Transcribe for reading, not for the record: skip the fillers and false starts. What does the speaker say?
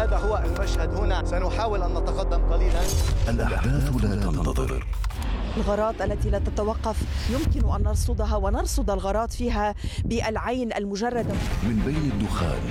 هذا هو المشهد هنا. سنحاول أن نتقدم قليلا. الأحداث لا تنتظر. الغارات التي لا تتوقف يمكن أن نرصدها ونرصد الغارات فيها بالعين المجردة. من بين الدخان